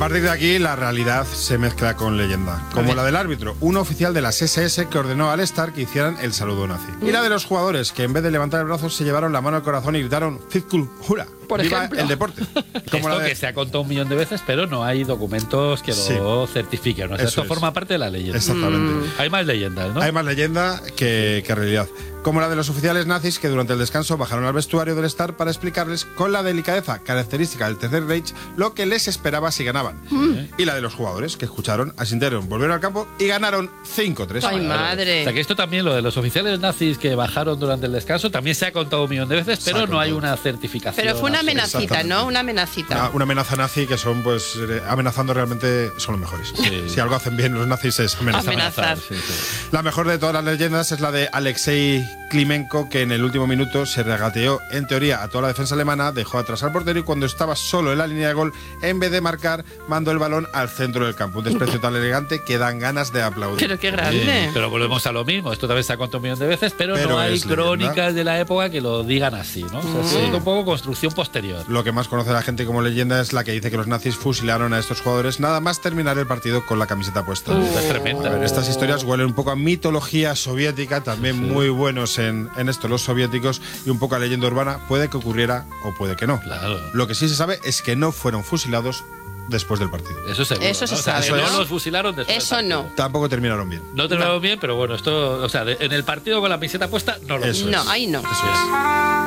partir de aquí la realidad se mezcla con leyenda, como la del árbitro, un oficial de las SS que ordenó al Star que hicieran el saludo nazi. Y la de los jugadores que en vez de levantar el brazo se llevaron la mano al corazón y gritaron Fitkul Hura. Por ¡Viva ejemplo! el deporte! Como Esto la de... que se ha contado 1.000.000 de veces, pero no hay documentos que lo certifiquen. O sea, Eso esto forma parte de la leyenda. Exactamente. Hay más leyendas, ¿no? Hay más leyenda que realidad. Como la de los oficiales nazis que durante el descanso bajaron al vestuario del Star para explicarles con la delicadeza característica del Tercer Reich lo que les esperaba si ganaban. Y la de los jugadores que escucharon, asintieron, volvieron al campo y ganaron 5-3. ¡Ay, O madre! sea, que esto también, lo de los oficiales nazis que bajaron durante el descanso, también se ha contado 1.000.000 de veces, pero no hay una certificación. Pero fue una amenacita, Exactamente. ¿no? Una amenacita. Una amenaza nazi que son, pues, amenazando realmente son los mejores. Sí. Si algo hacen bien los nazis es amenazar. Amenazar. Sí, sí. La mejor de todas las leyendas es la de Alexei Klimenko, que en el último minuto se regateó, en teoría, a toda la defensa alemana, dejó atrás al portero y cuando estaba solo en la línea de gol, en vez de marcar, mandó el balón al centro del campo. Un desprecio tan elegante que dan ganas de aplaudir. Pero qué grande. Pero volvemos a lo mismo. Esto también se ha contado 1.000.000 de veces, pero Pero no hay es leyenda. crónicas de la época que lo digan así, ¿no? O sea, es un poco construcción posterior. Lo que más conoce la gente como leyenda es la que dice que los nazis fusilaron a estos jugadores nada más terminar el partido con la camiseta puesta. Es tremenda. A ver, estas historias huelen un poco a mitología soviética, también muy buenos en esto los soviéticos, y un poco a leyenda urbana. Puede que ocurriera o puede que no. Claro. Lo que sí se sabe es que no fueron fusilados después del partido. Eso seguro. Eso se ¿no? O sea, sabe, que ¿no? no los fusilaron después. Eso del no. partido. Tampoco terminaron bien. No terminaron bien, pero bueno, esto, o sea, en el partido con la camiseta puesta, no lo Eso No, es. ahí no. Eso es.